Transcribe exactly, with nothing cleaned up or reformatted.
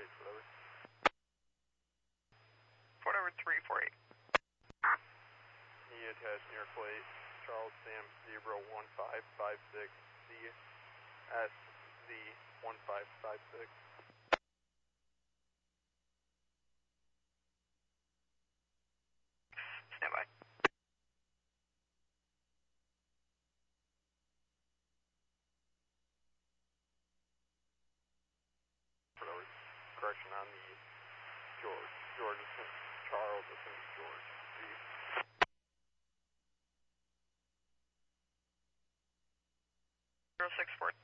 eight, whatever. Fort Edward three four eight. He attached near plate, Charles Sam Zebra one five five six C S Z one five five six. Stand by. Whatever. Correction on the George. George is Charles, it's in George. Z. zero six four